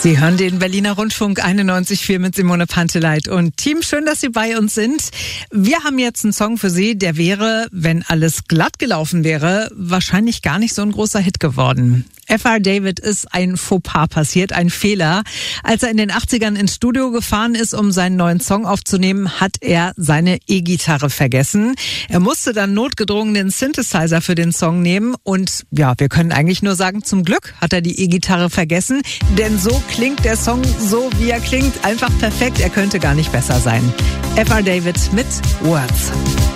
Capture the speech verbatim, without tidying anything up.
Sie hören den Berliner Rundfunk einundneunzig Komma vier mit Simone Panteleit und Team. Schön, dass Sie bei uns sind. Wir haben jetzt einen Song für Sie, der wäre, wenn alles glatt gelaufen wäre, wahrscheinlich gar nicht so ein großer Hit geworden. F R David ist ein Fauxpas passiert, ein Fehler. Als er in den achtzigern ins Studio gefahren ist, um seinen neuen Song aufzunehmen, hat er seine E-Gitarre vergessen. Er musste dann notgedrungen den Synthesizer für den Song nehmen und ja, wir können eigentlich nur sagen, zum Glück hat er die E-Gitarre vergessen, denn so klingt der Song, so wie er klingt, einfach perfekt. Er könnte gar nicht besser sein. F R David mit Words.